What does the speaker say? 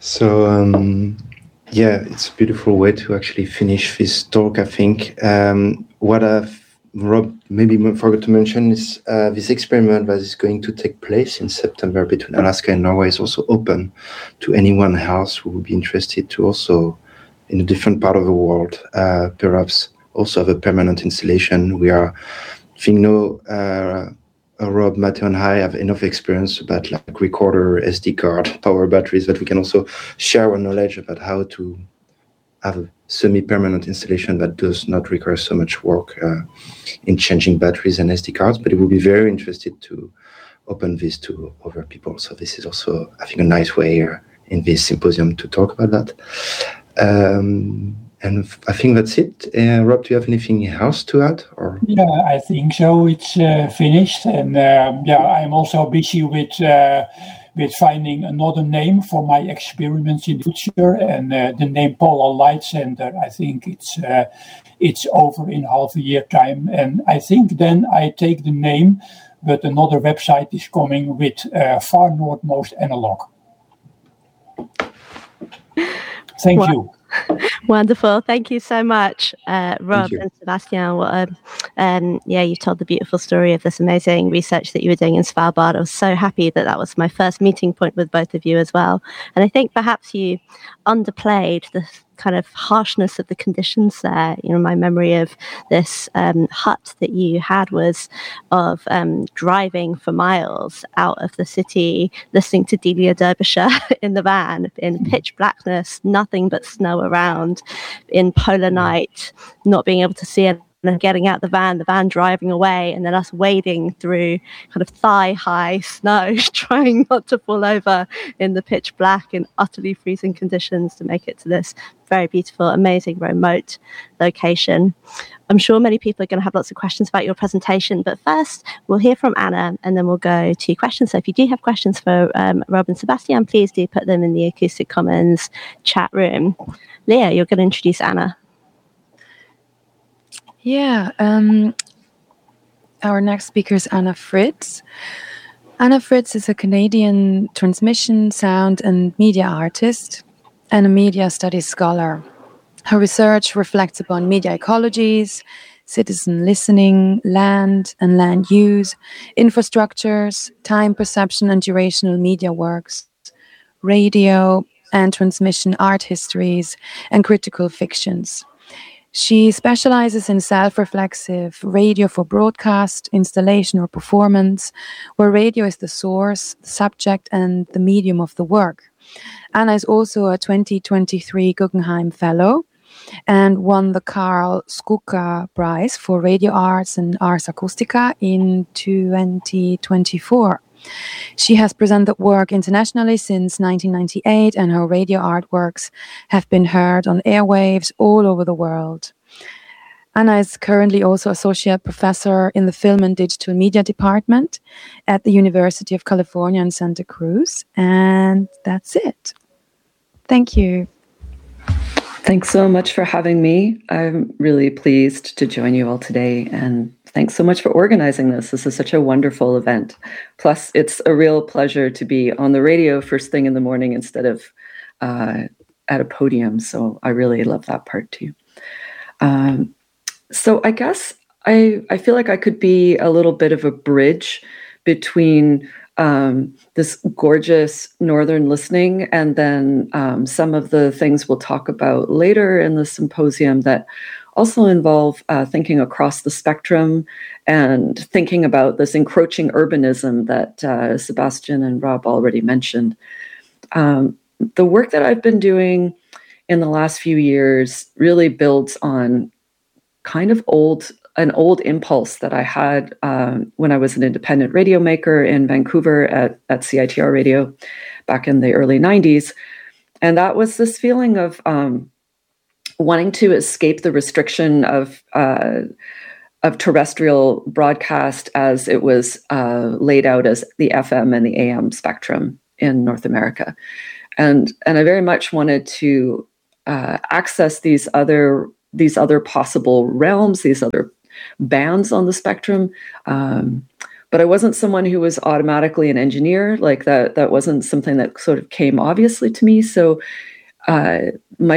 Yeah, it's a beautiful way to actually finish this talk, I think. What Rob maybe forgot to mention is this experiment that is going to take place in September between Alaska and Norway is also open to anyone else who would be interested to also, in a different part of the world, perhaps also have a permanent installation. We are, I think, Rob, Matteo, and I have enough experience about like recorder, SD card, power batteries, that we can also share our knowledge about how to have a semi-permanent installation that does not require so much work in changing batteries and SD cards. But it will be very interested to open this to other people. So this is also, I think, a nice way in this symposium to talk about that. And I think that's it. Rob, do you have anything else to add? Or? Yeah, I think so. It's finished. And I'm also busy with finding another name for my experiments in the future. And the name Polar Light Center, I think it's over in half a year time. And I think then I take the name, but another website is coming with Far Northmost Analog. Thank you. Wonderful. Thank you so much, Rob and Sebastian. You told the beautiful story of this amazing research that you were doing in Svalbard. I was so happy that was my first meeting point with both of you as well. And I think perhaps you underplayed the kind of harshness of the conditions there. You know, my memory of this hut that you had was of driving for miles out of the city, listening to Delia Derbyshire in the van in pitch blackness, nothing but snow around, in polar night, not being able to see it. And getting out the van driving away, and then us wading through kind of thigh-high snow, trying not to fall over in the pitch black and utterly freezing conditions to make it to this very beautiful, amazing remote location. I'm sure many people are going to have lots of questions about your presentation, but first we'll hear from Anna and then we'll go to questions. So if you do have questions for Rob and Sebastian, please do put them in the Acoustic Commons chat room. Leah, you're going to introduce Anna. Yeah, our next speaker is Anna Fritz. Anna Fritz is a Canadian transmission, sound, and media artist and a media studies scholar. Her research reflects upon media ecologies, citizen listening, land and land use, infrastructures, time perception and durational media works, radio and transmission art histories, and critical fictions. She specializes in self-reflexive radio for broadcast, installation, or performance, where radio is the source, the subject, and the medium of the work. Anna is also a 2023 Guggenheim Fellow and won the Karl Skuka Prize for Radio Arts and Ars Acustica in 2024. She has presented work internationally since 1998, and her radio artworks have been heard on airwaves all over the world. Anna is currently also Associate Professor in the Film and Digital Media Department at the University of California in Santa Cruz. And that's it. Thank you. Thanks so much for having me. I'm really pleased to join you all today, and thanks so much for organizing this. This is such a wonderful event. Plus, it's a real pleasure to be on the radio first thing in the morning instead of at a podium. So I really love that part too. So I guess I feel like I could be a little bit of a bridge between this gorgeous northern listening and then some of the things we'll talk about later in the symposium that also involve thinking across the spectrum and thinking about this encroaching urbanism that Sebastian and Rob already mentioned. The work that I've been doing in the last few years really builds on kind of an old impulse that I had when I was an independent radio maker in Vancouver at CITR Radio back in the early 90s. And that was this feeling of wanting to escape the restriction of terrestrial broadcast as it was laid out as the FM and the AM spectrum in North America. And I very much wanted to access these other possible realms, these other bands on the spectrum, but but I wasn't someone who was automatically an engineer. Like that wasn't something that sort of came obviously to me. So my